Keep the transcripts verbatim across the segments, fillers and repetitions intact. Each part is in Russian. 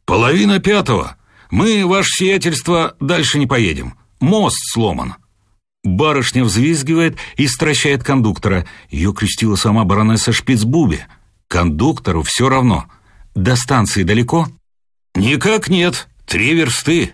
«Половина пятого. Мы, ваше сиятельство, дальше не поедем. Мост сломан». Барышня взвизгивает и стращает кондуктора. Ее крестила сама баронесса Шпицбубе. Кондуктору все равно. До станции далеко? «Никак нет. Три версты».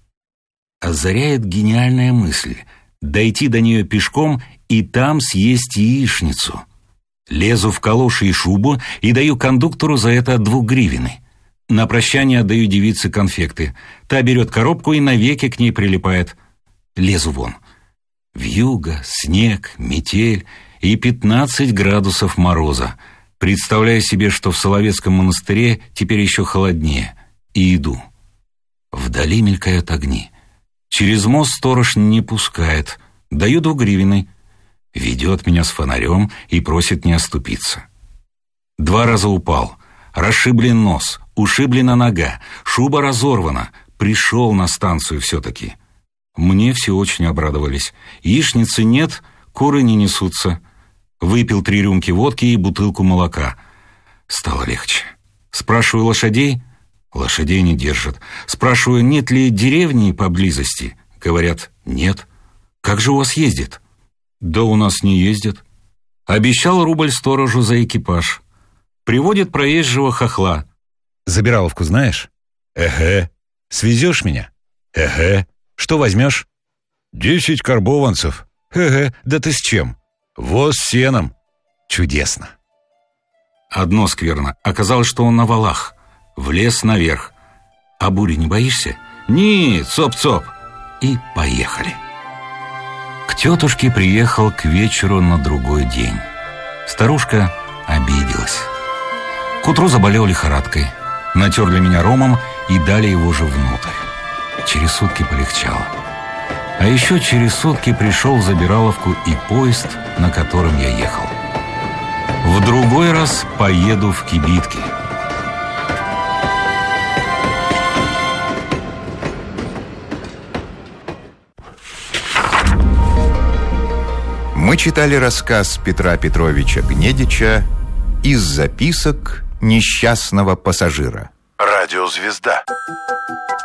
Озаряет гениальная мысль. Дойти до нее пешком и там съесть яичницу. Лезу в калоши и шубу и даю кондуктору за это двугривенный. На прощание отдаю девице конфекты. Та берет коробку и навеки к ней прилипает. Лезу вон. Вьюга, снег, метель и пятнадцать градусов мороза. Представляю себе, что в Соловецком монастыре теперь еще холоднее. И иду. Вдали мелькают огни. Через мост сторож не пускает. Даю двугривенный. Ведет меня с фонарем и просит не оступиться. Два раза упал. Расшиблен нос, ушиблена нога, шуба разорвана. Пришел на станцию все-таки. Мне все очень обрадовались. Яичницы нет, куры не несутся. Выпил три рюмки водки и бутылку молока. Стало легче. Спрашиваю лошадей. Лошадей не держат. Спрашиваю, нет ли деревни поблизости. Говорят, нет. Как же у вас ездит? Да у нас не ездят. Обещал рубль сторожу за экипаж. Приводит проезжего хохла. Забираловку знаешь? Эге. Свезешь меня? Эге. Что возьмешь? Десять карбованцев. Эге. Да ты с чем? Воз с сеном. Чудесно. Одно скверно. Оказалось, что он на валах. Влез наверх. А бури не боишься? Нет, цоп-цоп. И поехали. К тетушке приехал к вечеру на другой день. Старушка обиделась. К утру заболел лихорадкой. Натерли меня ромом и дали его же внутрь. Через сутки полегчало. А еще через сутки пришел в Забираловку и поезд, на котором я ехал. В другой раз поеду в кибитки. Мы читали рассказ Петра Петровича Гнедича «Из записок несчастного пассажира». Радиозвезда.